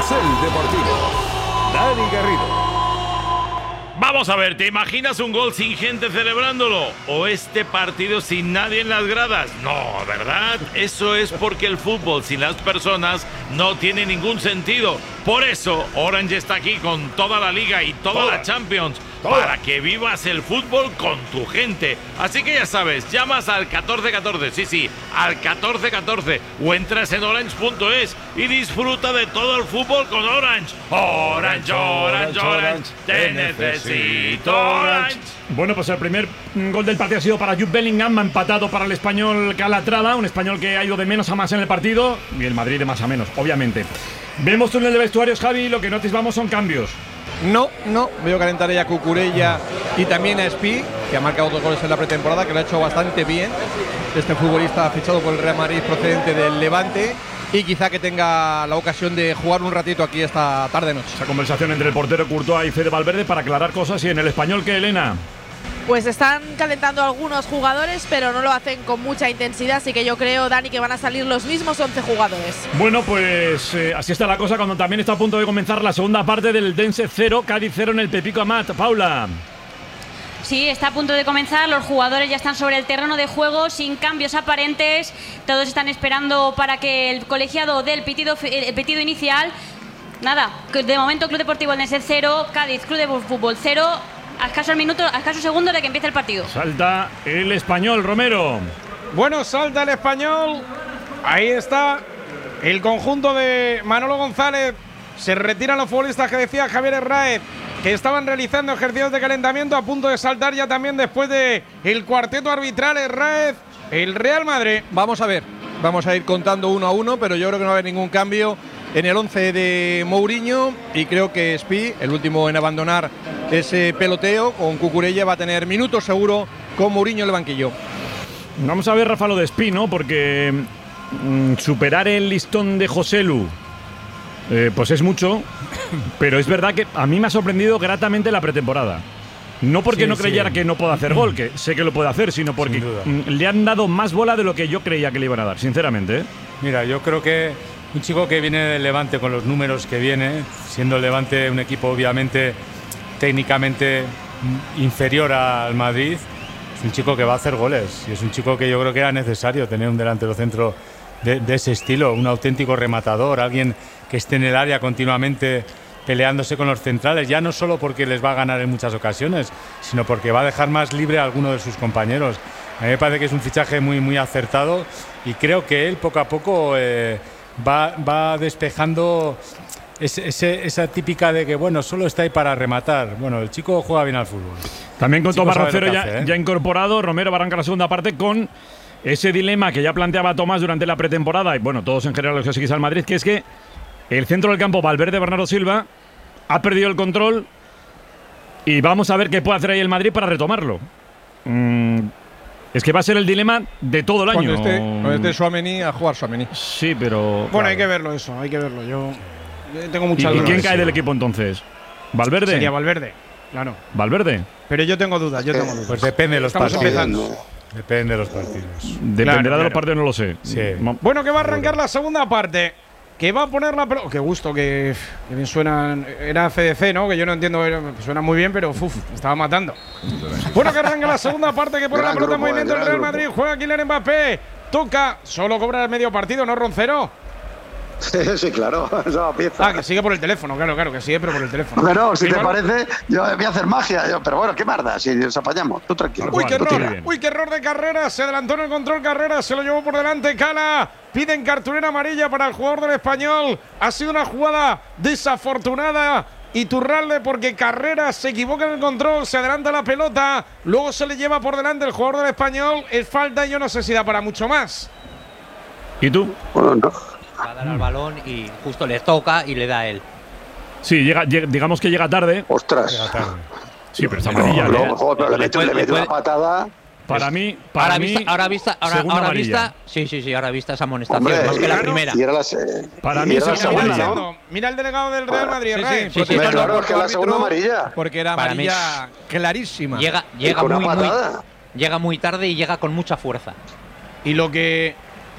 Carrusel Deportivo. Dani Garrido. Vamos a ver, ¿te imaginas un gol sin gente celebrándolo? ¿O este partido sin nadie en las gradas? No, ¿verdad? Eso es porque el fútbol sin las personas no tiene ningún sentido. Por eso, Orange está aquí con toda la Liga y toda la Champions. Para que vivas el fútbol con tu gente. Así que ya sabes, llamas al 1414, sí, al 1414, o entras en orange.es y disfruta de todo el fútbol con Orange. Orange, Orange, Orange, te necesito Orange. Bueno, pues el primer gol del partido ha sido para Jude Bellingham, ha empatado para el español Calatrava, un español que ha ido de menos a más en el partido, y el Madrid de más a menos, obviamente. Vemos túnel de vestuarios, Javi, lo que no atisbamos son cambios. No, veo calentar ya a Cucurella y también a Espí, que ha marcado 2 goles en la pretemporada, que lo ha hecho bastante bien. Este futbolista fichado por el Real Madrid procedente del Levante, y quizá que tenga la ocasión de jugar un ratito aquí esta tarde-noche. Esa conversación entre el portero Courtois y Fede Valverde para aclarar cosas. Y en el español, ¿qué, Elena? Pues están calentando algunos jugadores, pero no lo hacen con mucha intensidad, así que yo creo, Dani, que van a salir los mismos 11 jugadores. Bueno, pues así está la cosa cuando también está a punto de comenzar la segunda parte del Dense 0, Cádiz 0 en el Pepico Amat. Paula. Sí, está a punto de comenzar, los jugadores ya están sobre el terreno de juego sin cambios aparentes, todos están esperando para que el colegiado dé el pitido inicial. Nada, de momento Club Deportivo Eldense 0, Cádiz Club de Fútbol 0, a escasos segundos de que empiece el partido. Salta el español, Romero. Bueno, salta el español, ahí está el conjunto de Manolo González, se retiran los futbolistas que decía Javier Herráez, que estaban realizando ejercicios de calentamiento, a punto de saltar ya también después de el cuarteto arbitral Herráez, el Real Madrid. Vamos a ver, vamos a ir contando uno a uno, pero yo creo que no va a haber ningún cambio en el 11 de Mourinho, y creo que Espí, el último en abandonar ese peloteo con Cucurella, va a tener minutos seguro con Mourinho en el banquillo. Vamos a ver, Rafa, lo de Espí, ¿no? Porque superar el listón de Joselu pues es mucho, pero es verdad que a mí me ha sorprendido gratamente la pretemporada. No porque no creyera que no pueda hacer gol, que sé que lo puede hacer, sino porque le han dado más bola de lo que yo creía que le iban a dar, sinceramente. Mira, yo creo que un chico que viene del Levante con los números que viene, siendo el Levante un equipo obviamente técnicamente inferior al Madrid, es un chico que va a hacer goles, y es un chico que yo creo que era necesario tener un delantero centro de ese estilo, un auténtico rematador, alguien que esté en el área continuamente peleándose con los centrales, ya no solo porque les va a ganar en muchas ocasiones, sino porque va a dejar más libre a alguno de sus compañeros. A mí me parece que es un fichaje muy acertado, y creo que él poco a poco va despejando esa típica de que, bueno, solo está ahí para rematar. Bueno, el chico juega bien al fútbol. También con Tomás Roncero ya incorporado. Romero va a arrancar la segunda parte con ese dilema que ya planteaba Tomás durante la pretemporada, y bueno, todos en general los que seguís al Madrid, que es que el centro del campo, Valverde-Bernardo Silva, ha perdido el control, y vamos a ver qué puede hacer ahí el Madrid para retomarlo. Es que va a ser el dilema de todo el año. Cuando esté Tchouaméni, a jugar Tchouaméni. Sí, pero Bueno, claro, hay que verlo eso, hay que verlo. Yo tengo muchas ¿Y dudas. quién cae del equipo entonces? ¿Valverde? Sería Valverde, claro. ¿Valverde? Pero yo tengo dudas, Pues depende de los Estamos partidos. empezando. Depende de los partidos. Dependerá de los partidos, no lo sé. Sí. Bueno, que va a arrancar la segunda parte, que va a poner la pelota. Qué gusto, que bien suenan. Era CDC, ¿no? Que yo no entiendo, suena muy bien, pero me estaba matando. Bueno, que arranca la segunda parte, que pone la pelota en movimiento el Real Madrid. Juega Kylian Mbappé, toca, solo cobra el medio partido, ¿no, Roncero? Sí, claro, esa pieza. Ah, que sigue por el teléfono, claro, que sigue, pero por el teléfono. Bueno, si te Igual- parece, yo voy a hacer magia, pero bueno, qué marda, si nos apañamos, tú tranquilo. Uy, qué tú tira. error, qué error de Carrera, se adelantó en el control Carrera, se lo llevó por delante Cala, piden cartulina amarilla para el jugador del Español, ha sido una jugada desafortunada Iturralde porque Carrera se equivoca en el control, se adelanta la pelota, luego se le lleva por delante el jugador del Español, es falta y yo no sé si da para mucho más. ¿Y tú? Bueno, no. Va a dar al balón y justo le toca y le da a él. Sí, digamos que llega tarde. Ostras. Llega tarde. Sí, pero está amarilla. Joder, pero le mete una patada. Para mí, Ahora segunda vista, amarilla. sí, ahora vista esa amonestación, Hombre, más que la primera. y era la Para y mí era es la segunda. segunda, Mira, ¿no? mira el delegado del Real Madrid, Rey. sí, Hombre, claro, es que la segunda amarilla. Porque era Para mí amarilla clarísima. Llega Y con una muy patada. llega muy tarde y llega con mucha fuerza. Y lo que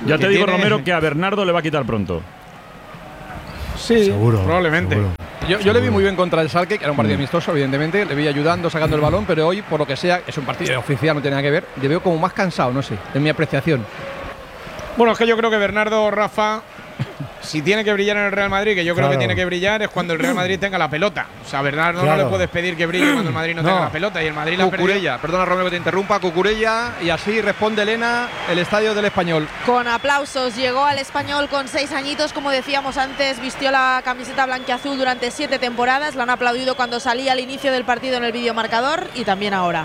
Ya te digo, Romero, que a Bernardo le va a quitar pronto. Sí, seguro, probablemente. Seguro. Yo le vi muy bien contra el Schalke, que era un partido amistoso, evidentemente. Le vi ayudando, sacando el balón, pero hoy, por lo que sea, es un partido oficial, no tiene nada que ver. Le veo como más cansado, no sé, en mi apreciación. Bueno, es que yo creo que Bernardo, Rafa, si tiene que brillar en el Real Madrid, que yo creo que tiene que brillar, es cuando el Real Madrid tenga la pelota. O sea, Bernardo no le puedes pedir que brille cuando el Madrid no tenga la pelota. Y el Madrid la Cucurella, perdona Romero que te interrumpa, Cucurella, y así responde Elena, el estadio del Español. Con aplausos, llegó al Español con 6 añitos, como decíamos antes, vistió la camiseta blanquiazul durante 7 temporadas, la han aplaudido cuando salía al inicio del partido en el videomarcador y también ahora.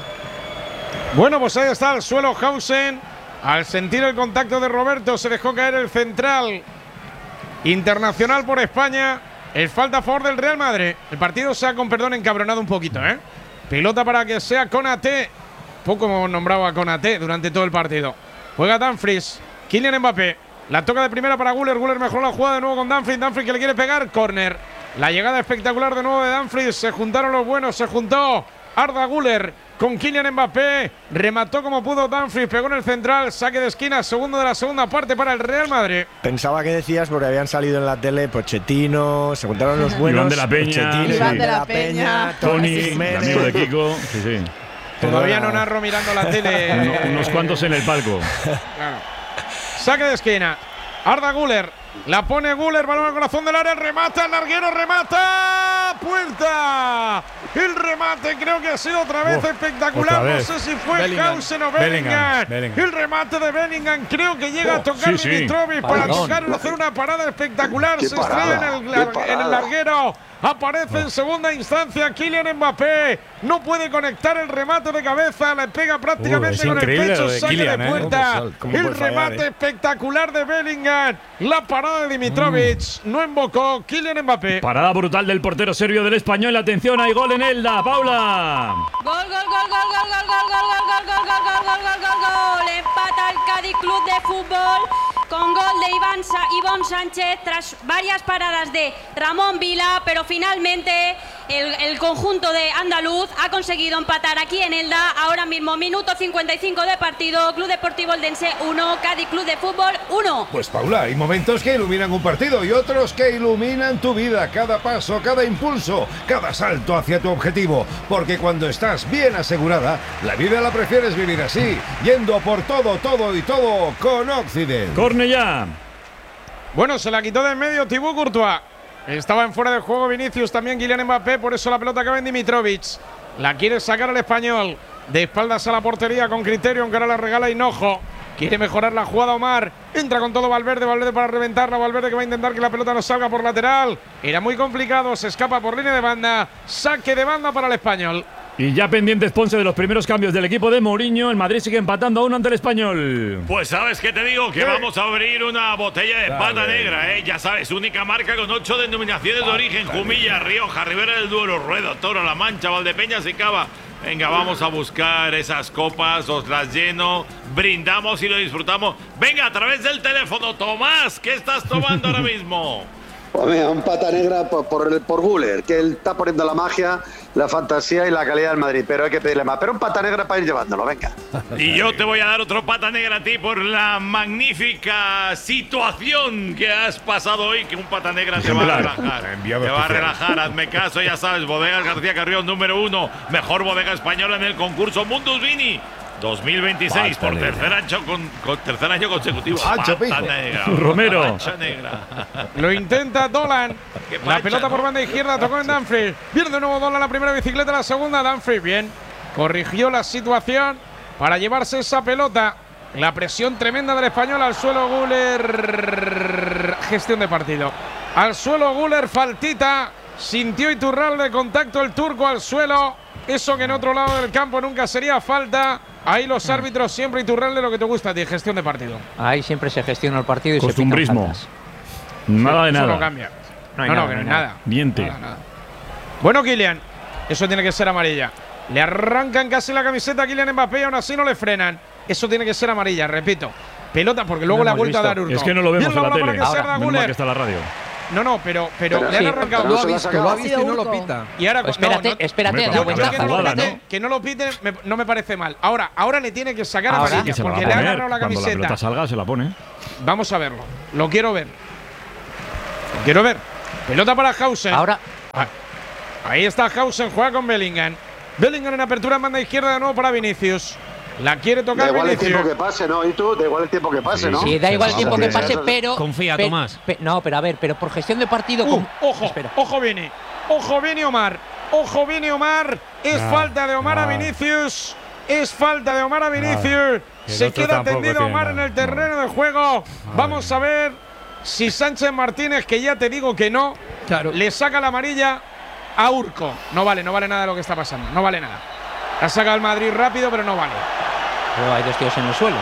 Bueno, pues ahí está el suelo Hausen. Al sentir el contacto de Roberto, se dejó caer el central internacional por España. El falta a favor del Real Madrid. El partido se ha, con perdón, encabronado un poquito, ¿eh? Pelota para que sea Konaté. Poco hemos nombrado a Konaté durante todo el partido. Juega Dumfries. Kylian Mbappé. La toca de primera para Güler. Güler mejoró la jugada de nuevo con Dumfries. Dumfries que le quiere pegar. Córner. La llegada espectacular de nuevo de Dumfries. Se juntaron los buenos. Se juntó Arda Güler con Kylian Mbappé, remató como pudo Dumfries, pegó en el central, saque de esquina, segundo de la segunda parte para el Real Madrid. Pensaba que decías, porque habían salido en la tele Pochettino, se juntaron los buenos. Iván de la Peña, Iván de la Peña, Tony, el amigo de Kiko. Sí, sí. Todavía no narro mirando la tele. Unos cuantos en el palco. Claro. Saque de esquina, Arda Güler. La pone Güler, balón al corazón del área, remata el larguero, remata, puerta. El remate creo que ha sido otra vez espectacular. No sé si fue Hausen o Bellingham. El remate de Bellingham creo que llega a tocar Dimitrovic para tocarlo, hacer una parada espectacular. Se estrella en el larguero. Aparece en segunda instancia Kylian Mbappé. No puede conectar el remate de cabeza. Le pega prácticamente con el pecho. Saque de puerta. El remate espectacular de Bellingham. La parada de Dimitrovic. No invocó Kylian Mbappé. Parada brutal del portero serbio del Español. Atención, hay gol en Elda. Paula. Gol, gol, gol, gol, gol, gol, gol, gol, gol, gol, gol, gol, gol, gol, gol, gol. Empata el Cádiz Club de Fútbol con gol de Ivonne Sánchez tras varias paradas de Ramón Vila, pero finalmente el conjunto de andaluz ha conseguido empatar aquí en Elda. Ahora mismo, minuto 55 de partido. Club Deportivo Eldense 1, Cádiz Club de Fútbol 1. Pues Paula, hay momentos que iluminan un partido y otros que iluminan tu vida. Cada paso, cada impulso, cada salto hacia tu objetivo. Porque cuando estás bien asegurada, la vida la prefieres vivir así, yendo por todo, todo y todo con Occident. Cornellá. Bueno, se la quitó de en medio Thibaut Courtois. Estaba en fuera de juego Vinicius, también Kylian Mbappé, por eso la pelota acaba en Dimitrovic. La quiere sacar al Español. De espaldas a la portería con criterio, aunque ahora la regala Hinojo. Quiere mejorar la jugada Omar. Entra con todo Valverde, Valverde para reventarla. Valverde que va a intentar que la pelota no salga por lateral. Era muy complicado, se escapa por línea de banda. Saque de banda para el Español. Y ya pendiente Ponce de los primeros cambios del equipo de Mourinho. El Madrid sigue empatando a 1 ante el Español. Pues sabes qué te digo, que vamos a abrir una botella de pata negra, ya sabes, única marca con 8 denominaciones de origen: Jumilla, Rioja, Ribera del Duero, Ruedo, Toro, La Mancha, Valdepeñas y Cava. Venga, vamos a buscar esas copas, os las lleno, brindamos y lo disfrutamos. Venga, a través del teléfono, Tomás, ¿qué estás tomando ahora mismo? Pues mira, un pata negra por Güler, que él está poniendo la magia, la fantasía y la calidad del Madrid, pero hay que pedirle más. Pero un pata negra para ir llevándolo, venga. Y yo te voy a dar otro pata negra a ti por la magnífica situación que has pasado hoy, que un pata negra te va a relajar. Te va a relajar, hazme caso, ya sabes, Bodegas García Carrión, número 1, mejor bodega española en el concurso Mundus Vini 2026, por tercer año consecutivo. Pata negra, Romero. Negra. Lo intenta Dolan. La pelota por banda izquierda, tocó en Dumfries. Pierde de nuevo Dolan la primera bicicleta, la segunda Dumfries. Bien, corrigió la situación para llevarse esa pelota. La presión tremenda del Español al suelo. Güler. Gestión de partido. Al suelo Güler, faltita. Sintió Iturralde, contacto el turco al suelo. Eso que en otro lado del campo nunca sería falta. Ahí los árbitros siempre Iturralde, lo que te gusta a ti, gestión de partido. Ahí siempre se gestiona el partido y costumbrismo. Se nada de nada. Eso no cambia. No, que no hay nada. Miente. Nada. Bueno, Kylian, eso tiene que ser amarilla. Le arrancan casi la camiseta a Kylian Mbappé y aún así no le frenan. Eso tiene que ser amarilla, repito. Pelota, porque luego le ha vuelto a dar Urco. Es que no lo vemos en la tele. Ahora, que está la radio. pero le han arrancado. Lo ha visto y no lo pita. Y ahora, espérate, yo creo que no lo piten, no me parece mal. Ahora le tiene que sacar amarilla porque le ha agarrado la camiseta. Cuando la pelota salga, se la pone. Vamos a verlo. Lo quiero ver. Pelota para Hausen. Ahora. Ahí está Hausen, juega con Bellingham. Bellingham en apertura en banda izquierda de nuevo para Vinicius. La quiere tocar Vinicius. Da igual el tiempo Vinicius. que pase, ¿no? Y tú, da igual el tiempo que pase, ¿no? Sí, da igual el tiempo que pase, pero. Confía, Tomás. No, pero a ver, pero por gestión de partido. Ojo, Vini. Ojo, Vini Omar. Es falta de Omar a Vinicius. Se queda tendido Omar en el terreno de juego. Vamos a ver si Sánchez Martínez, que ya te digo que no, le saca la amarilla a Urco. No vale nada lo que está pasando. No vale nada. La saca el Madrid rápido, pero no vale. Pero hay 2 tíos en el suelo.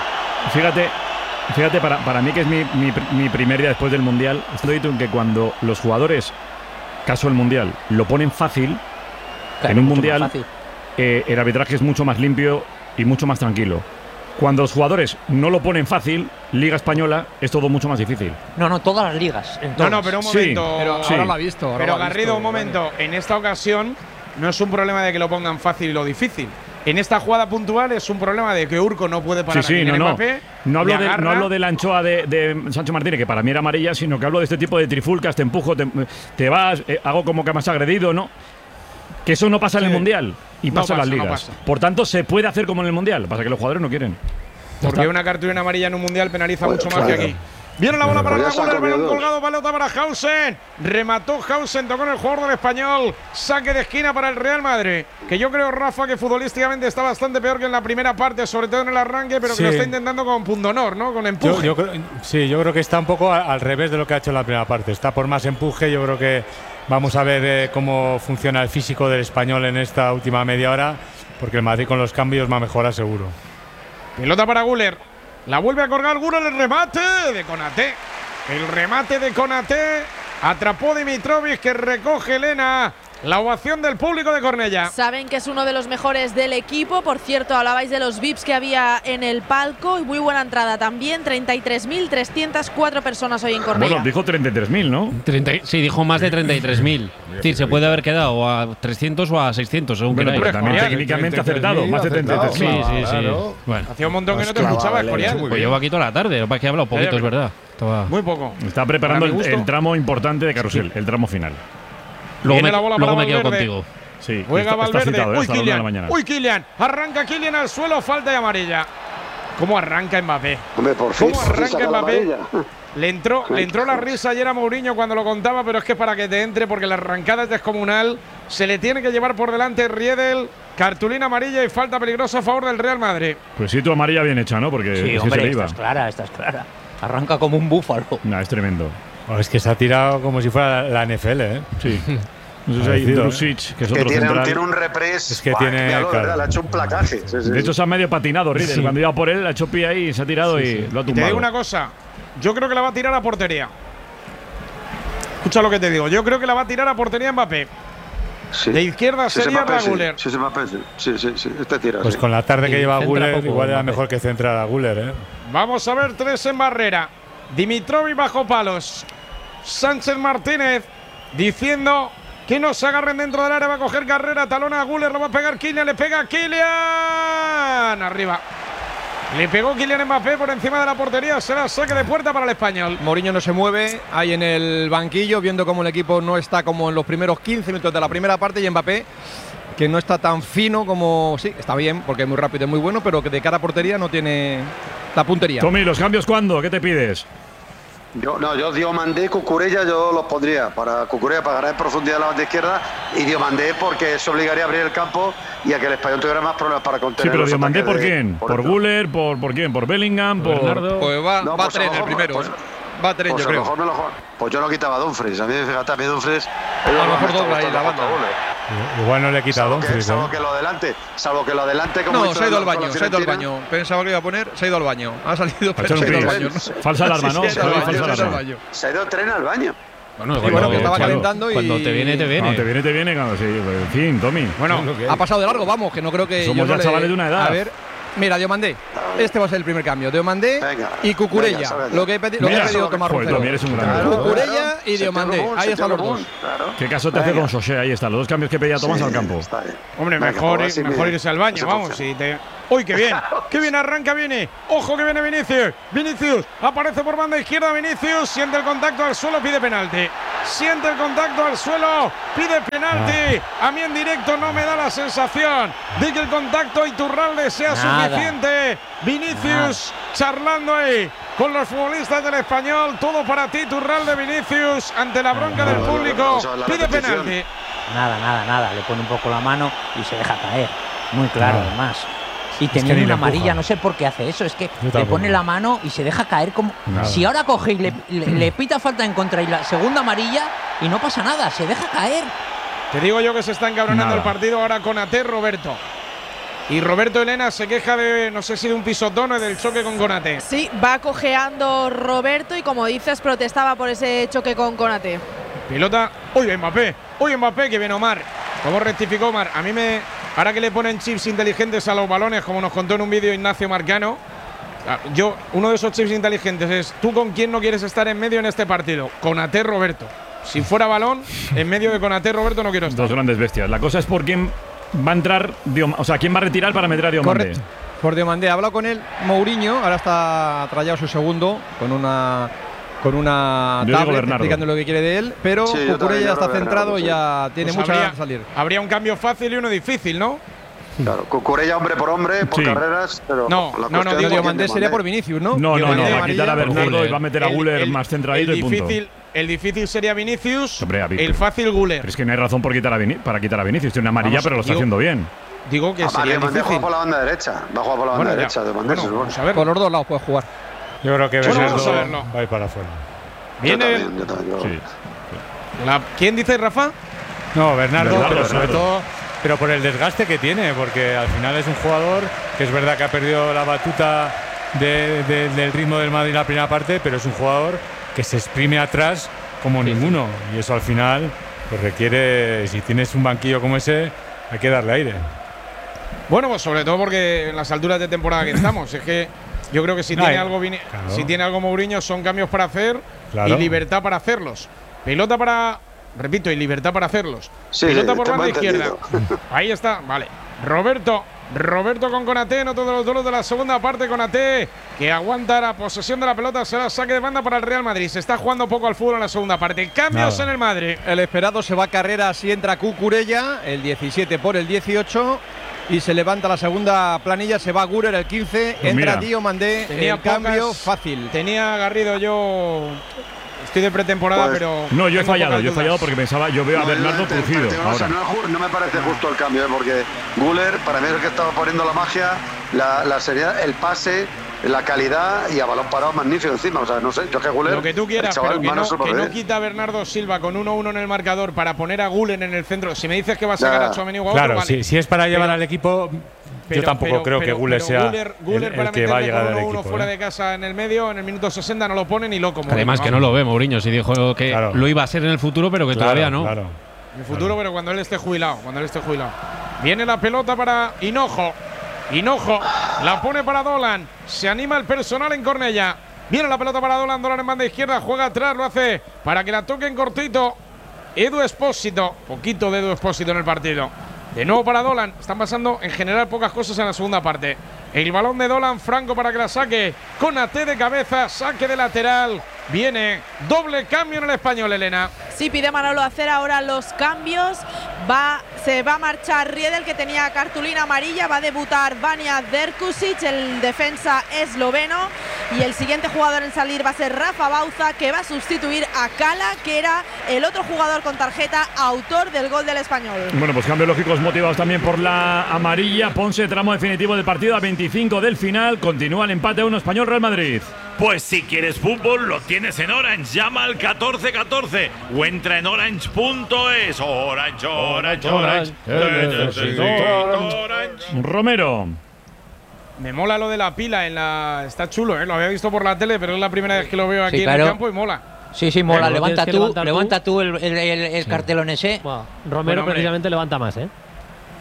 Fíjate, para mí que es mi primer día después del Mundial, estoy en que cuando los jugadores, caso el Mundial, lo ponen fácil, en un Mundial el arbitraje es mucho más limpio y mucho más tranquilo. Cuando los jugadores no lo ponen fácil, Liga Española, es todo mucho más difícil. No, todas las ligas. No, pero un momento. Pero ahora lo ha visto. Pero Garrido, un momento. En esta ocasión no es un problema de que lo pongan fácil y lo difícil. En esta jugada puntual es un problema de que Urco no puede parar a Mbappé. No hablo de la anchoa de Sancho Martínez, que para mí era amarilla, sino que hablo de este tipo de trifulcas, te empujo, te vas, hago como que me has agredido, ¿no? Que eso no pasa en el Mundial y pasa en las ligas. Por tanto, se puede hacer como en el Mundial, pasa que los jugadores no quieren. Porque una cartulina amarilla en un Mundial penaliza mucho más que aquí. Viene la bola para Guller, balón colgado, pelota para Hausen. Remató Hausen, tocó en el jugador del Español. Saque de esquina para el Real Madrid. Que yo creo, Rafa, que futbolísticamente está bastante peor que en la primera parte, sobre todo en el arranque, pero que lo está intentando con pundonor, ¿no? Con empuje. Yo creo que está un poco al revés de lo que ha hecho en la primera parte. Está por más empuje. Yo creo que vamos a ver cómo funciona el físico del Español en esta última media hora, porque el Madrid con los cambios va a mejorar seguro. Pelota para Guller. La vuelve a colgar Guller, el remate de Konaté. El remate de Konaté. Atrapó Dimitrovic, que recoge Elena. La ovación del público de Cornellá. Saben que es uno de los mejores del equipo. Por cierto, hablabais de los VIPs que había en el palco. Y muy buena entrada también. 33.304 personas hoy en Cornellá. Bueno, dijo 33.000, ¿no? Sí, dijo más de 33.000. Es decir, se puede haber quedado a 300 o a 600, según queráis. Pero también técnicamente acertado. Más de 33.000. Sí. Bueno. Hacía un montón que no te escuchaba, Escorial. Pues llevo aquí toda la tarde. Para que he hablado poquito, es verdad. Muy poco. Está preparando el tramo importante de carrusel, el tramo final. Luego me quedo contigo. Sí, juega Valverde. Citado, Uy, Kylian. Arranca Kylian al suelo, falta de amarilla. ¿Cómo arranca Mbappé? Hombre, por fin. ¿Cómo arranca Mbappé? Le entró la risa ayer a Mourinho cuando lo contaba, pero es que para que te entre, porque la arrancada es descomunal. Se le tiene que llevar por delante Riedel. Cartulina amarilla y falta peligrosa a favor del Real Madrid. Pues sí, tu amarilla bien hecha, ¿no? Porque sí, hombre, se le iba. Esta es clara. Arranca como un búfalo. No, es tremendo. Es que se ha tirado como si fuera la NFL, ¿eh? Sí. No sé si hay Drusic, que es otro central. Tiene un repres. Es que tiene. Claro, le ha hecho un placaje. De hecho, se ha medio patinado Riedel. Cuando iba por él, le ha hecho pie ahí, se ha tirado y lo ha tumbado. Te digo una cosa. Yo creo que la va a tirar a portería. Escucha lo que te digo. Yo creo que la va a tirar a portería Mbappé. Sí. De izquierda sería para Guller. Sí, este tira. Pues con la tarde que lleva Guller, igual era mejor que centrar a Guller, ¿eh? Vamos a ver 3 en barrera. Dimitrovic bajo palos. Sánchez Martínez diciendo que no se agarren dentro del área. Va a coger carrera, talona a Guller, lo va a pegar Kylian, le pega Kylian. Arriba. Le pegó Kylian Mbappé por encima de la portería. Será saque de puerta para el Español. Mourinho no se mueve ahí en el banquillo, viendo cómo el equipo no está como en los primeros 15 minutos de la primera parte. Y Mbappé, que no está tan fino como… Sí, está bien, porque es muy rápido y muy bueno, pero que de cara a portería no tiene la puntería. Tommy, ¿los cambios cuándo? ¿Qué te pides? Yo Diomandé, Cucurella, yo los pondría para Cucurella para ganar en profundidad la banda izquierda y Diomandé porque eso obligaría a abrir el campo y a que el Español tuviera más problemas para contener. Sí, pero Diomandé ¿por quién? ¿Por Guller? ¿Por quién? ¿Por Bellingham? ¿Por Bernardo? Pues va a tren el primero. Va a tren, yo creo. Pues yo no quitaba a Dumfries. A mí, fíjate, a mí Dumfries… A lo mejor dobla ahí la banda. Igual no le quita a Dumfries. Salvo que lo adelante. Como no, se ha ido al baño. Pensaba que iba a poner, se ha ido al baño. Ha salido, pero se ha ido al baño. Falsa alarma, ¿no? Se ha ido tren al baño. Bueno, que estaba calentando y… Cuando te viene, te viene. Cuando te viene, claro, sí. En fin, Tommy. Bueno, ha pasado de largo, vamos, que no creo que… Somos ya chavales de una edad. A ver… Mira, Diomandé. Este va a ser el primer cambio. Diomandé y Cucurella. Lo que he pedido Tomás Roncero. Cucurella y Diomandé. Ahí están los dos. ¿Qué caso te hace con Sosé? Ahí está, los dos cambios que pedía Tomás al campo. Hombre, mejor irse al baño, vamos. ¡Uy, qué bien! ¡Qué bien arranca, viene! ¡Ojo que viene Vinicius! Vinicius aparece por banda izquierda. Vinicius siente el contacto al suelo, pide penalti. Siente el contacto al suelo, pide penalti. A mí en directo no me da la sensación de que el contacto a Iturralde sea suficiente. Vinicius charlando ahí con los futbolistas del Español. Todo para ti, Iturralde. Vinicius ante la bronca del público, pide penalti. Nada. Le pone un poco la mano y se deja caer. Muy claro, además. Y teniendo una amarilla, no sé por qué hace eso. Es que le pone la mano y se deja caer como… Si ahora coge y le pita falta en contra y la segunda amarilla y no pasa nada, se deja caer. Te digo yo que se está encabronando el partido ahora con Konaté, Roberto. Y Roberto Elena se queja de, no sé si de un pisotón o del choque con Konaté. Sí, va cojeando Roberto y como dices, protestaba por ese choque con Konaté. Pilota, uy, Mbappé, que viene Omar. ¿Cómo rectificó Omar? A mí ahora que le ponen chips inteligentes a los balones, como nos contó en un vídeo Ignacio Marcano, uno de esos chips inteligentes es: ¿tú con quién no quieres estar en medio en este partido? Konaté, Roberto. Si fuera balón, en medio de Konaté, Roberto no quiero estar. Dos grandes bestias. La cosa es por quién va a entrar, o sea, quién va a retirar para meter a Diomandé. Correcto. Por Diomandé. Ha hablado con él Mourinho, ahora está trayado su segundo con una tablet explicando lo que quiere de él, pero Cucurella ya está centrado y ya tiene mucha ganas de salir. Habría un cambio fácil y uno difícil, ¿no? Claro, Cucurella hombre por hombre, por carreras, pero no, Diomandé sería por Vinicius, ¿no? No, va a quitar a Bernardo y va a meter a Güler más centradito y punto. El difícil sería Vinicius, el fácil Güler. Pero es que no hay razón para quitar a Vinicius, tiene una amarilla, pero lo está haciendo bien. Digo que sería difícil. Va a jugar por la banda derecha, va a jugar por la banda derecha. Vamos a ver. Por los dos lados puede jugar. Yo creo que Bernardo va a ir para afuera. Viene. ¿Quién dice, Rafa? No, Bernardo, pero sobre todo, pero por el desgaste que tiene, porque al final es un jugador que es verdad que ha perdido la batuta del ritmo del Madrid en la primera parte, pero es un jugador que se exprime atrás como ninguno, y eso al final pues requiere, si tienes un banquillo como ese, hay que darle aire. Bueno, pues sobre todo porque en las alturas de temporada que estamos, es que yo creo que si tiene algo Mourinho son cambios para hacer y libertad para hacerlos. Pelota para, repito, y libertad para hacerlos. Pelota por banda izquierda. Ahí está, vale. Roberto con Konaté en otro de los duelos de la segunda parte. Konaté, que aguanta la posesión de la pelota, será saque de banda para el Real Madrid. Se está jugando poco al fútbol en la segunda parte. Cambios en el Madrid. El esperado se va a Carreras y entra Cucurella, el 17 por el 18. Y se levanta la segunda planilla, se va Güler el 15, pues entra Diomandé, el cambio fácil. Tenía Garrido yo… Estoy de pretemporada, pues, pero… No, yo he fallado porque pensaba, yo veo a Bernardo Trujido. No me parece justo el cambio, porque Güler, para mí es el que estaba poniendo la magia, la seriedad, el pase, la calidad y a balón parado magnífico encima. O sea, no sé, yo que Güler… Lo que tú quieras, pero que no quita a Bernardo Silva con 1-1 en el marcador para poner a Güler en el centro. Si me dices que va a sacar a Tchouaméni o a otro, claro, vale. Si es para llevar al equipo… Yo tampoco creo que Güler sea el que va a llegar al equipo. Fuera de casa en el medio, en el minuto 60 no lo ponen ni loco. Además que no lo ve Mourinho, si dijo que lo iba a ser en el futuro, pero que todavía no. En el futuro, pero cuando él esté jubilado, Viene la pelota para Hinojo, la pone para Dolan, se anima el personal en Cornellà. Viene la pelota para Dolan en banda izquierda, juega atrás, lo hace para que la toquen cortito. Edu Expósito, poquito de Edu Expósito en el partido. De nuevo para Dolan. Están pasando en general pocas cosas en la segunda parte. El balón de Dolan, Franco para que la saque. Konaté de cabeza, saque de lateral. Viene doble cambio en el Español, Elena. Sí, pide Manolo hacer ahora los cambios. Se va a marchar Riedel, que tenía cartulina amarilla. Va a debutar Vanja Drkušić, el defensa esloveno. Y el siguiente jugador en salir va a ser Rafa Bauza, que va a sustituir a Cala, que era el otro jugador con tarjeta, autor del gol del Español. Bueno, pues cambios lógicos motivados también por la amarilla. Ponce, tramo definitivo del partido a 25 del final. Continúa el empate a 1 Español Real Madrid. Pues si quieres fútbol, lo tienes en Orange. Llama al 1414 o entra en orange.es. Orange. Romero. Me mola lo de la pila está chulo, lo había visto por la tele, pero es la primera vez que lo veo aquí en el campo y mola. Sí, mola. Levanta tú el cartelón ese. Romero precisamente levanta más,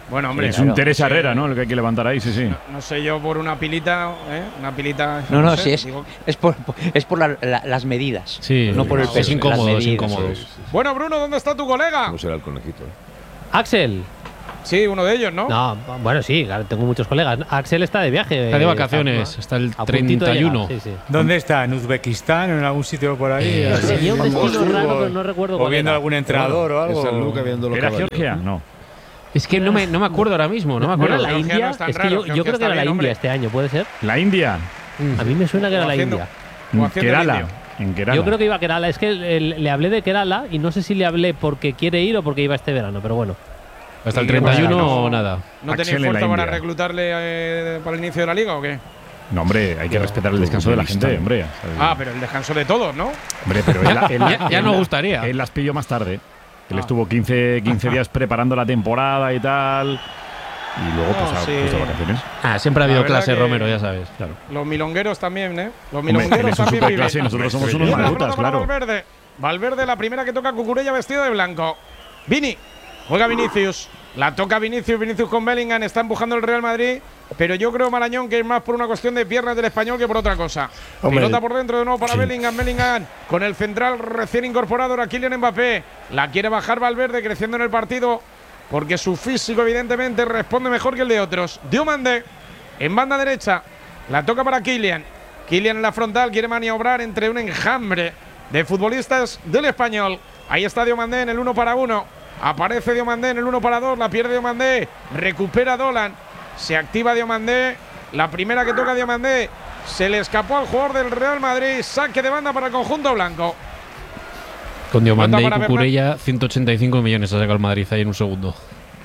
Bueno, hombre. Es un Teresa Herrera, ¿no? El que hay que levantar ahí, sí. No sé yo por una pilita, Una pilita. No, sé, sí, es por las medidas. Sí, no por el peso. Es incómodo. Bueno, Bruno, ¿dónde está tu colega? ¿Cómo será el conejito? Axel. Sí, uno de ellos, ¿no? No, bueno, sí, claro, tengo muchos colegas. Axel está de viaje. Está de vacaciones, hasta el 31. Sí. ¿Dónde está? ¿En Uzbekistán? ¿En algún sitio por ahí? Tenía un destino raro, pero no recuerdo cuál O viendo era. algún entrenador o algo. Es San Luca viendo los ¿Era caballos. Georgia? No. Es que no me acuerdo ahora mismo, no me ¿No acuerdo. era la Georgia India? no es tan Es que raro, yo Georgia creo que está era la bien, India hombre. este año, ¿puede ser? La India. A mí me suena que era la haciendo- India. O haciendo el Kerala. indio. En Kerala. Yo creo que iba a Kerala. Es que le hablé de Kerala y no sé si le hablé porque quiere ir o porque iba este verano, pero bueno. Hasta el ¿Y qué pasa? 31 nada. ¿No Axel tenéis en la fuerza para India. reclutarle para el inicio de la liga o qué? No, hombre, hay que respetar el descanso de la gente, hombre. Ah, pero el descanso de todos, ¿no? Hombre, pero Ya nos gustaría. Él las pilló más tarde. Él estuvo 15 días preparando la temporada y tal. Y luego pues ha puesto vacaciones. Siempre ha habido La verdad clase, que- Romero, ya sabes. Claro. Los milongueros también, ¿eh? Los Hombre, él milongueros es un también superclase y viven. nosotros somos unos Bien, la maledutas, pelota para claro. Valverde, la primera que toca Cucurella vestido de blanco. Vini, juega Vinicius. La toca Vinicius con Bellingham, está empujando el Real Madrid, pero yo creo, Marañón, que es más por una cuestión de piernas del español que por otra cosa. Hombre, Pelota por dentro de nuevo para sí. Bellingham con el central recién incorporado ahora Kylian Mbappé. La quiere bajar Valverde, creciendo en el partido, porque su físico evidentemente responde mejor que el de otros. Diomandé en banda derecha, la toca para Kylian. Kylian en la frontal, quiere maniobrar entre un enjambre de futbolistas del español. Ahí está Diomandé en el 1 para 1. Aparece Diomandé en el 1 para 2, la pierde Diomandé, recupera Dolan, se activa Diomandé, la primera que toca Diomandé, se le escapó al jugador del Real Madrid, saque de banda para el conjunto blanco. Con Diomandé y Para Cucurella, 185 millones ha sacado el Madrid ahí en un segundo.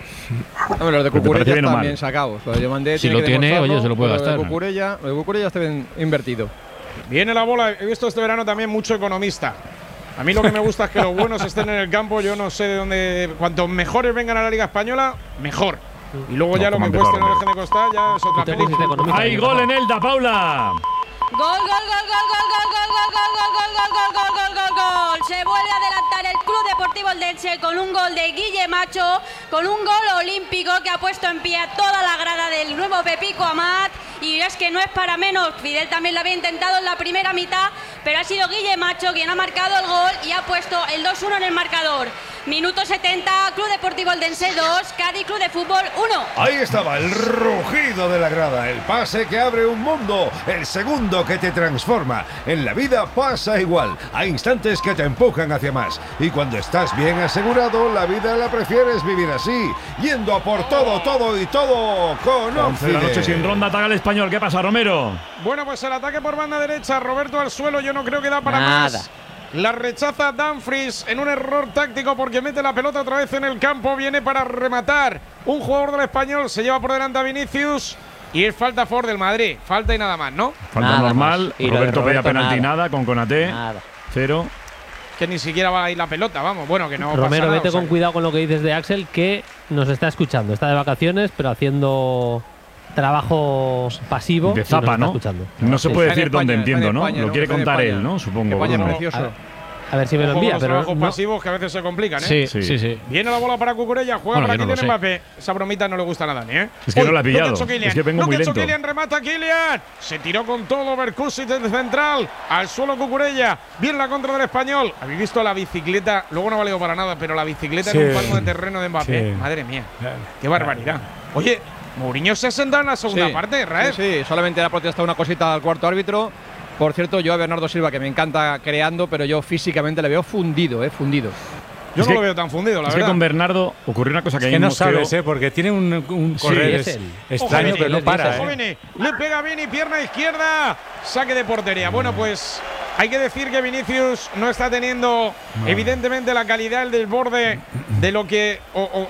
Hombre, los de ¿Pero te Cucurella parece bien o están mal? bien sacados. Los de Diomandé Si tiene lo que tiene, demostrarlo, oye, se lo puede pero gastar. Lo de Cucurella está bien invertido. Viene la bola, he visto este verano también mucho economista. A mí lo que me gusta es que los buenos estén en el campo, yo no sé de dónde… Cuantos mejores vengan a la Liga Española, mejor. Y luego ya lo que cueste no dejen de costar, ya es otra película. ¡Hay gol en Elda, Paula! Gol, gol, gol, gol, gol, gol, gol, gol, gol, gol, gol, gol, gol, gol, gol, gol. Se vuelve a adelantar el Club Deportivo Eldense con un gol de Guille Macho, con un gol olímpico que ha puesto en pie a toda la grada del nuevo Pepico Amat. Y es que no es para menos, Fidel también lo había intentado en la primera mitad, pero ha sido Guille Macho quien ha marcado el gol y ha puesto el 2-1 en el marcador. Minuto 70, Club Deportivo Eldense 2, Cádiz Club de Fútbol 1. Ahí estaba el rugido de la grada, el pase que abre un mundo, el segundo que te transforma. En la vida pasa igual, hay instantes que te empujan hacia más. Y cuando estás bien asegurado, la vida la prefieres vivir así, yendo a por todo, todo y todo con 11 de la noche Onfide. sin ronda, ataca el español. ¿Qué pasa, Romero? Bueno, pues el ataque por banda derecha, Roberto al suelo, yo no creo que da para Nada. más. La rechaza Dumfries en un error táctico porque mete la pelota otra vez en el campo, viene para rematar. Un jugador del español se lleva por delante a Vinicius y es falta a favor del Madrid. Falta y nada más, ¿no? Falta Nada normal. más. Y lo de Roberto pedía Roberto, penalti nada. nada con Konaté. Nada. 0. Que ni siquiera va a ir la pelota, vamos. Bueno, que no pasa Romero, nada, vete o sea con que- cuidado con lo que dices de Axel, que nos está escuchando. Está de vacaciones, pero haciendo trabajo pasivo. De y nos zapa, está ¿no? escuchando. No se Sí. puede Está en decir dónde, España, está en entiendo, ¿no? España, Lo ¿no? quiere Está en contar España. él, ¿no? Supongo. España es Bruno. precioso. A ver si me lo Ojo con envía, los pero trabajos no, pasivos que a veces se complican, ¿eh? Sí, Sí. sí, sí. Viene la bola para Cucurella, juega Bueno, para yo no lo Kylian sé. Mbappé. Esa bromita no le gusta nada, ¿eh? Es que no la ha Uy, pillado. lo que ha hecho Kylian. Es que vengo Lo muy ha hecho lento. Kylian, remata Kylian. Se tiró con todo Berkusic desde central. Al suelo Cucurella. Bien la contra del español. ¿Habéis visto la bicicleta? Luego no ha valido para nada, pero la bicicleta Sí. en un palmo de terreno de Mbappé. Sí. Madre mía. Qué barbaridad. Oye, Mourinho se ha sentado en la segunda Sí. parte, Raez. Sí, solamente le ha protestado una cosita al cuarto árbitro. Por cierto, yo a Bernardo Silva, que me encanta creando, pero yo físicamente le veo fundido, fundido. Yo Es no que- lo veo tan fundido, la Es que verdad. con Bernardo ocurrió una cosa que Es hay que un no mosqueo. sabes, porque tiene un correr es él. extraño, Ojo, pero no Vini, para. ojo, Vini. Le pega Vini, pierna izquierda, saque de portería. Bueno, pues hay que decir que Vinicius no está teniendo, evidentemente, la calidad, el desborde de lo que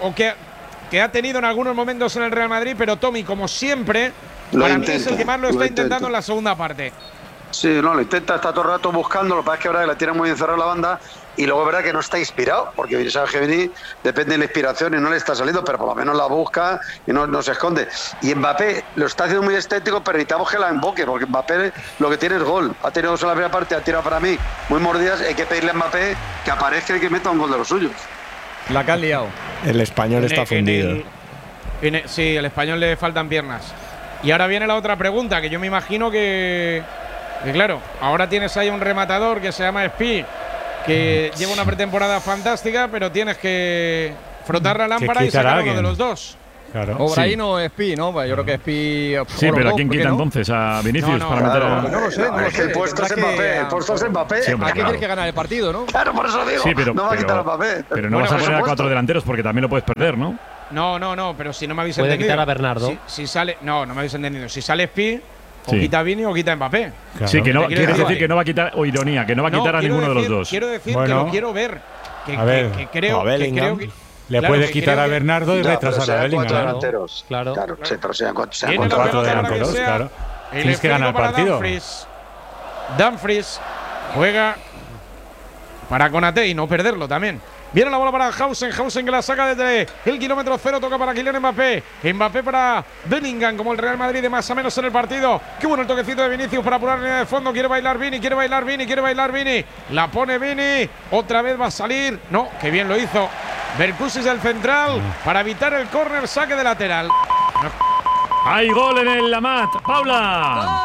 que ha tenido en algunos momentos en el Real Madrid, pero Tommy, como siempre, Lo para mí es intenta, el que más lo lo está intenta. intentando en la segunda parte. Sí, no, lo intenta, está todo el rato buscando, lo que pasa es que ahora la tiene muy encerrada la banda y luego es verdad que no está inspirado, porque sabes que Vini depende de la inspiración y no le está saliendo, pero por lo menos la busca y no se esconde. Y Mbappé lo está haciendo muy estético, pero necesitamos que la emboque, porque Mbappé lo que tiene es gol. Ha tenido dos en la primera parte, ha tirado para mí muy mordidas, hay que pedirle a Mbappé que aparezca y que meta un gol de los suyos. La que han liado. El español está fundido. Sí, el Español le faltan piernas. Y ahora viene la otra pregunta, que yo me imagino que claro, ahora tienes ahí un rematador que se llama Spi, que lleva una pretemporada fantástica, pero tienes que frotar la lámpara y sacar a uno de los dos. Claro. O Brahim o Spi, ¿no? Yo creo que Spi. Sí, pero ¿a quién quita entonces? ¿A Vinicius para meter a.? No lo sé. El puesto es Mbappé. El puesto es Mbappé. Sí, aquí tienes que ganar el partido, ¿no? Claro, por eso digo. Sí, pero, no va a quitar a Mbappé. Pero no vas a poner a 4 delanteros porque también lo puedes perder, ¿no? No, pero si no me habéis Puede entendido. quitar a Bernardo. Si sale. No me habéis entendido. Si sale Spi, o Sí. quita a Vini o quita a Mbappé. Claro. Sí, que no, quieres decir que no va a quitar, o ironía, que no va a quitar a ninguno de los dos. Quiero decir que lo quiero ver. A ver, que creo que. Le puedes quitar a Bernardo y retrasar a Bellingham. Delanteros. Claro. Sí, pero sean cuatro delanteros, claro. Tienes que ganar el partido. Dumfries juega para Konaté y no perderlo también. Viene la bola para Hausen que la saca desde el kilómetro 0, toca para Kylian Mbappé. Mbappé para Bellingham, como el Real Madrid de más o menos en el partido. Qué bueno el toquecito de Vinicius para apurar la línea de fondo. Quiere bailar Vini. La pone Vini. Otra vez va a salir. No, qué bien lo hizo. Berkusis del central para evitar el córner, saque de lateral. ¡Hay gol en el Lamat! ¡Paula!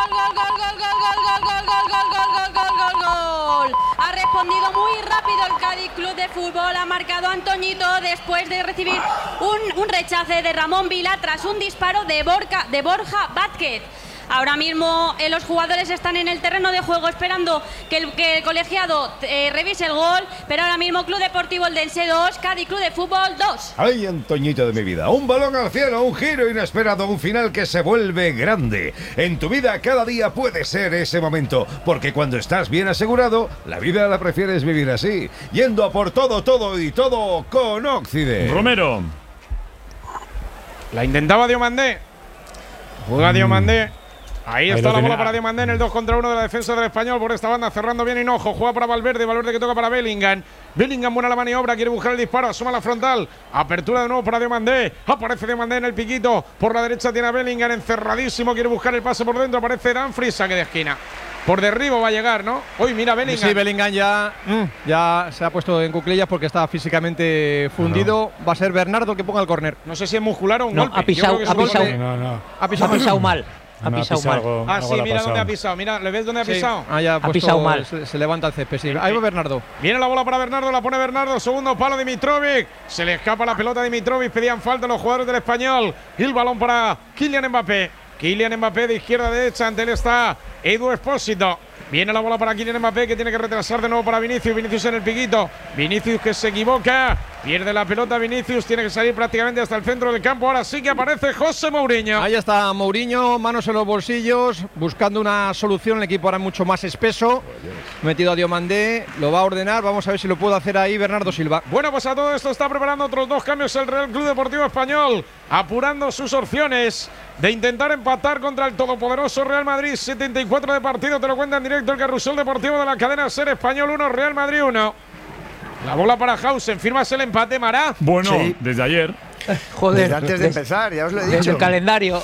Gol. Ha respondido muy rápido el Cádiz Club de Fútbol. Ha marcado Antoñito después de recibir un rechace de Ramón Vila tras un disparo de Borja Vázquez. Ahora mismo los jugadores están en el terreno de juego esperando que el colegiado revise el gol, pero ahora mismo Club Deportivo Eldense 2, Cádiz Club de Fútbol 2. ¡Ay, Antoñito de mi vida! Un balón al cielo, un giro inesperado, un final que se vuelve grande. En tu vida cada día puede ser ese momento, porque cuando estás bien asegurado, la vida la prefieres vivir así, yendo a por todo con Occident. Romero. La intentaba Diomandé. Juega Diomandé. Ahí está la bola para Diomandé en el 2 contra 1 de la defensa del Español por esta banda, cerrando bien Hinojo, juega para Valverde que toca para Bellingham. Bellingham buena la maniobra, quiere buscar el disparo, asoma la frontal, apertura de nuevo para Diomandé, aparece Diomandé en el piquito, por la derecha tiene a Bellingham encerradísimo, quiere buscar el pase por dentro, aparece Dumfries, saque de esquina. Por derribo va a llegar, ¿no? Hoy mira Bellingham. Sí, Bellingham ya se ha puesto en cuclillas porque está físicamente fundido. Va a ser Bernardo el que ponga el córner. No sé si es muscular o un golpe. Ha pisado mal. Ha pisado mal. Sí, mira dónde ha pisado. Mira, ¿le ves dónde ha pisado? Ya ha pisado mal. Se levanta el césped. Sí. Ahí va Bernardo. Viene la bola para Bernardo, la pone Bernardo. Segundo palo de Dimitrovic. Se le escapa la pelota a Dimitrovic. Pedían falta los jugadores del Español. Y el balón para Kylian Mbappé. Kylian Mbappé de izquierda a derecha. Ante él está Edu Espósito. Viene la bola para Kylian Mbappé, que tiene que retrasar de nuevo para Vinicius. Vinicius en el piquito. Vinicius que se equivoca. Pierde la pelota Vinicius. Tiene que salir prácticamente hasta el centro del campo. Ahora sí que aparece José Mourinho. Ahí está Mourinho, manos en los bolsillos, buscando una solución. El equipo ahora mucho más espeso. Metido a Diomandé. Lo va a ordenar. Vamos a ver si lo puede hacer ahí Bernardo Silva. Bueno, pues a todo esto está preparando otros dos cambios el Real Club Deportivo Español. Apurando sus opciones de intentar empatar contra el todopoderoso Real Madrid. 74 de partido, te lo cuenta en directo el Carrusel Deportivo de la cadena SER. Español 1, Real Madrid 1. La bola para Hausen, firmas el empate, Mará. Bueno, sí. Desde ayer. Joder, desde antes de empezar, ya os lo he dicho. Desde el calendario.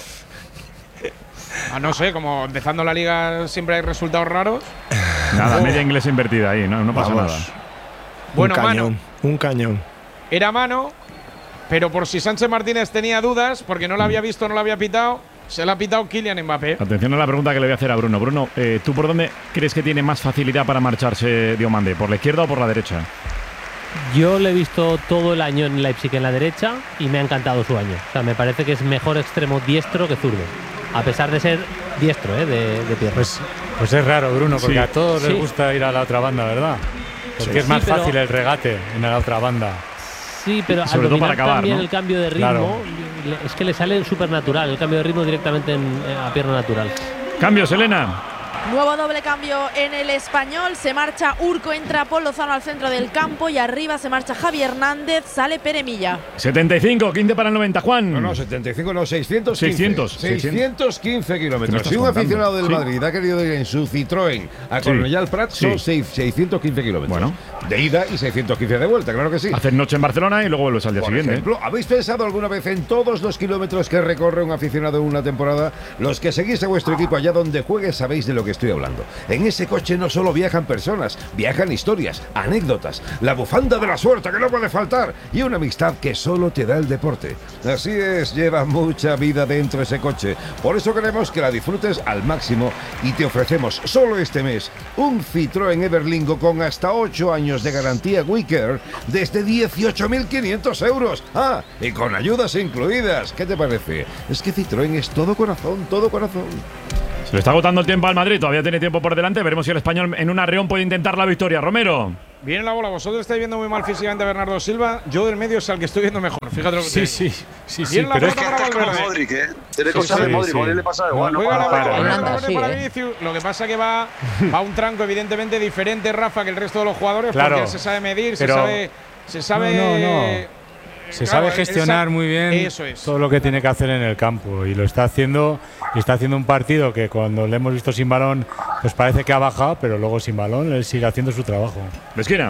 No sé, como empezando la liga siempre hay resultados raros. Nada, media inglesa invertida ahí, no pasa nada. Bueno, un cañón. Era mano. Pero por si Sánchez Martínez tenía dudas, porque no la había visto, no la había pitado, se la ha pitado Kylian Mbappé. Atención a la pregunta que le voy a hacer a Bruno. Bruno, ¿tú por dónde crees que tiene más facilidad para marcharse Diomandé? ¿Por la izquierda o por la derecha? Yo le he visto todo el año en Leipzig en la derecha y me ha encantado su año. O sea, me parece que es mejor extremo diestro que zurdo. A pesar de ser diestro, de pierna. Pues es raro, Bruno, porque a todos les gusta ir a la otra banda, ¿verdad? Porque es más fácil el regate en la otra banda. Sí, pero sobre todo para acabar, también ¿no? El cambio de ritmo, es que le sale súper natural, el cambio de ritmo directamente a pierna natural. Cambios, Elena. Nuevo doble cambio en el Español. Se marcha Urco, entra Paul Lozano al centro del campo y arriba se marcha Javi Hernández, sale Pere Milla. 75, 15 para el 90, Juan. No, 75, no, 615. 615 kilómetros. Si un contando. aficionado del Madrid ha querido ir en su Citroën a Cornellà Prat, son 615 kilómetros. Bueno. De ida y 615 de vuelta, claro que sí. Hacer noche en Barcelona y luego vuelves al día Por siguiente. ejemplo, ¿habéis pensado alguna vez en todos los kilómetros que recorre un aficionado en una temporada? Los que seguís a vuestro equipo allá donde juegue sabéis de lo que estoy hablando. En ese coche no solo viajan personas, viajan historias, anécdotas, la bufanda de la suerte que no puede faltar y una amistad que solo te da el deporte. Así es, lleva mucha vida dentro ese coche. Por eso queremos que la disfrutes al máximo y te ofrecemos solo este mes un Citroën Everlingo con hasta 8 años de garantía WeCare desde 18.500 euros. Ah, y con ayudas incluidas. ¿Qué te parece? Es que Citroën es todo corazón, todo corazón. Se le está agotando el tiempo al Madrid, todavía tiene tiempo por delante. Veremos si el Español en un arreón puede intentar la victoria. Romero. Viene la bola, vosotros estáis viendo muy mal físicamente a Bernardo Silva. Yo del medio es al que estoy viendo mejor. Fíjate lo que te digo. Sí, pero es que está como Modric, ¿eh? Tiene cosas de Modric, Modric le pasa igual. Lo que pasa que va un tranco evidentemente diferente, Rafa, que el resto de los jugadores, porque él se sabe medir, se sabe Se sabe gestionar muy bien todo lo que tiene que hacer en el campo y lo está haciendo. Y está haciendo un partido que cuando le hemos visto sin balón, pues parece que ha bajado, pero luego sin balón él sigue haciendo su trabajo. Esquina.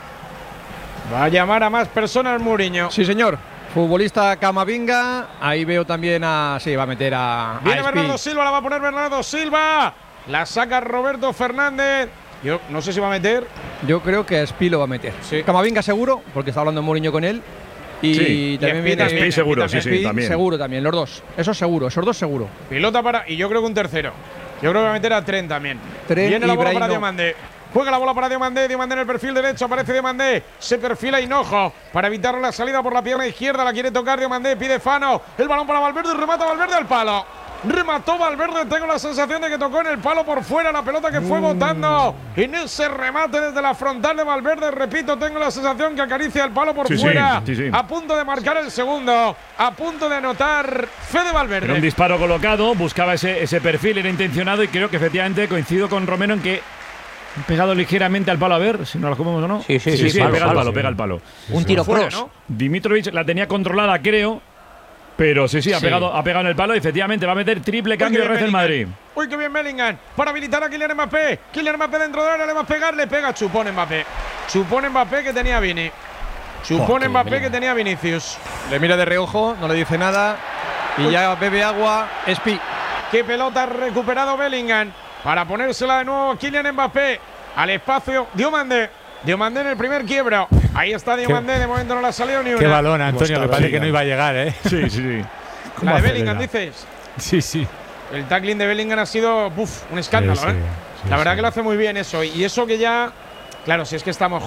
Va a llamar a más personas Mourinho. Sí, señor. Futbolista Camavinga. Ahí veo también sí, va a meter a. Viene a Bernardo Silva, la va a poner Bernardo Silva. La saca Roberto Fernández. Yo no sé si va a meter. Yo creo que a Espi lo va a meter. Sí. Camavinga seguro, porque está hablando Mourinho con él. Y también viene Espi seguro, sí, también. Seguro también, los dos. Eso seguro, esos dos seguro. Pilota para. Y yo creo que un tercero. Yo creo que va a meter a Trent también. Viene la bola para Diomandé. Juega la bola para Diomandé. Diomandé en el perfil derecho. Aparece Diomandé. Se perfila Hinojo para evitar la salida por la pierna izquierda. La quiere tocar Diomandé. Pide Fano. El balón para Valverde. Remata Valverde al palo. Remató Valverde. Tengo la sensación de que tocó en el palo por fuera la pelota que fue botando. En ese remate desde la frontal de Valverde. Repito, tengo la sensación que acaricia el palo por fuera. Sí. A punto de marcar el segundo. A punto de anotar Fede Valverde. Era un disparo colocado. Buscaba ese perfil. Era intencionado y creo que efectivamente coincido con Romero en que han pegado ligeramente al palo. A ver si nos la comemos o no. Sí, pega al palo. Un tiro cross, ¿no? Dimitrovic la tenía controlada, creo. Pero ha pegado en el palo y efectivamente va a meter triple cambio de el Madrid. Uy, qué bien Bellingham. Para habilitar a Kylian Mbappé. Kylian Mbappé dentro de la área, le va a pegar, le pega. Chupón Mbappé. Chupón Mbappé que tenía Vini. Chupón Mbappé que tenía Vinicius. Le mira de reojo, no le dice nada. Y ya bebe agua. Espi. Qué pelota ha recuperado Bellingham. Para ponérsela de nuevo Kylian Mbappé. Al espacio. Diomandé en el primer quiebro. Ahí está Diomandé, de momento no le ha salido ni una. Qué balón, Antonio, que parece que no iba a llegar, ¿eh? Sí. La de Bellingham, dices. Sí. El tackling de Bellingham ha sido un escándalo, ¿eh? La verdad que lo hace muy bien eso. Y eso que ya. Claro, si es que estamos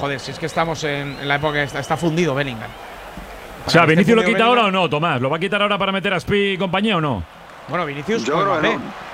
en la época que está fundido Bellingham. O sea, ¿Vinicius lo quita ahora o no, Tomás? ¿Lo va a quitar ahora para meter a Spi y compañía o no? Bueno, Vinicius. Yo creo que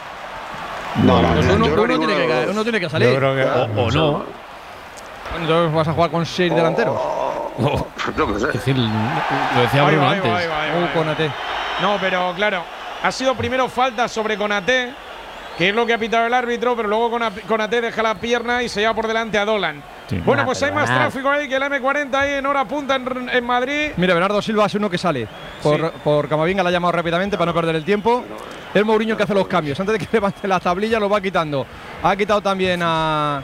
no. Uno tiene que salir. Yo creo que o no. Entonces vas a jugar con 6 delanteros. Yo qué sé. Es decir, lo decía Bruno antes. Konaté. No, pero claro, ha sido primero falta sobre Konaté, que es lo que ha pitado el árbitro, pero luego Konaté deja la pierna y se lleva por delante a Dolan. Sí. Bueno, pues hay más tráfico ahí que el M40 ahí en hora punta en Madrid. Mira, Bernardo Silva es uno que sale. Por Camavinga la ha llamado rápidamente para no perder el tiempo. Es Mourinho que hace los cambios. Antes de que levante la tablilla lo va quitando. Ha quitado también a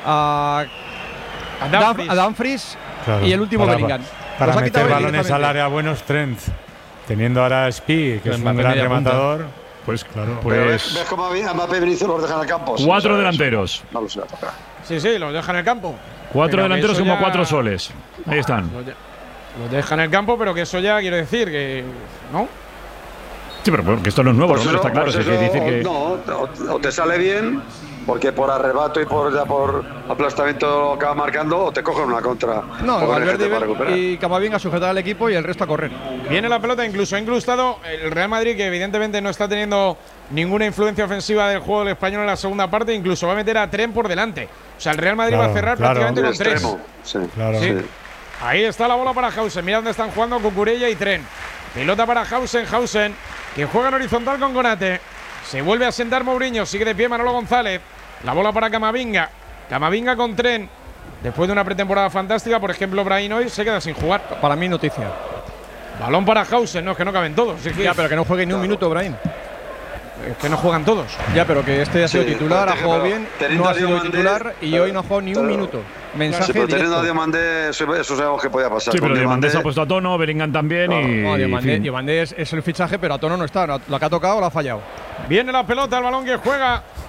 Dumfries y el último Bellingham. Para meter balones al área buenos, Trent. Teniendo ahora a Spi, que es un gran rematador. Pues claro. ¿Ves cómo a Mbappé y Vinicius los dejan en el campo? 4 delanteros. No lo sé, tocar. Sí, los dejan en el campo. 4 delanteros como 4 soles. Ahí están. Los dejan en el campo, pero que eso ya quiero decir que. ¿No? Sí, pero porque esto no es nuevo, ¿no? Está claro. O te sale bien, porque por arrebato y por aplastamiento acaba marcando, o te cogen una contra. No, Valverde y Camavinga a sujetar al equipo y el resto a correr. Viene la pelota, incluso ha incrustado el Real Madrid, que evidentemente no está teniendo ninguna influencia ofensiva del juego del Español en la segunda parte, incluso va a meter a Trent por delante. O sea, el Real Madrid va a cerrar prácticamente con 3. Sí. Ahí está la bola para Hausen. Mira dónde están jugando Cucurella y Trent. Pelota para Hausen, que juega en horizontal con Konaté. Se vuelve a sentar Mourinho, sigue de pie Manolo González. La bola para Camavinga con Trent. Después de una pretemporada fantástica, por ejemplo, Brahim hoy se queda sin jugar. Para mí noticia. Balón para Hausen, no, es que no caben todos. Ya, pero que no juegue ni un minuto, Brahim. Es que no juegan todos. Ya, pero que este ha sido titular, ha jugado bien, no ha sido titular y hoy no ha jugado ni un minuto. Mensaje pero directo. Teniendo a Diomandé, eso sabemos que podía pasar. Sí, pero Diomandé se ha puesto a tono, Bellingham también Diomandé es el fichaje, pero a tono no está. Lo que ha tocado lo ha fallado. Viene la pelota, el balón que juega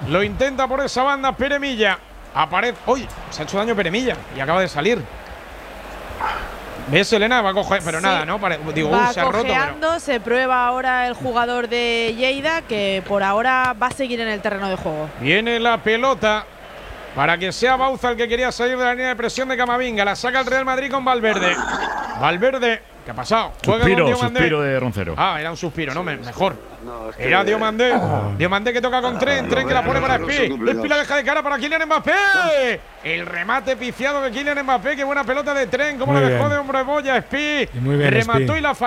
Lo intenta por esa banda Peremilla. Aparece. ¡Uy! Se ha hecho daño Peremilla y acaba de salir. ¿Ves, Elena? Va a coger, pero sí, nada, ¿no? Digo, se ha roto. Pero se prueba ahora el jugador de Lleida, que por ahora va a seguir en el terreno de juego. Viene la pelota para que sea Bauza el que quería salir de la línea de presión de Camavinga. La saca el Real Madrid con Valverde. Valverde, ¿qué ha pasado? Suspiro de Roncero. Ah, era un suspiro, no, mejor. Era Diomandé. Diomandé que toca con Tren. Tren que la pone para Espi. Espi la deja de cara para Kylian Mbappé. El remate pifiado de Kylian Mbappé. Qué buena pelota de Tren. Cómo le dejó de hombre boya Espi. Remató y la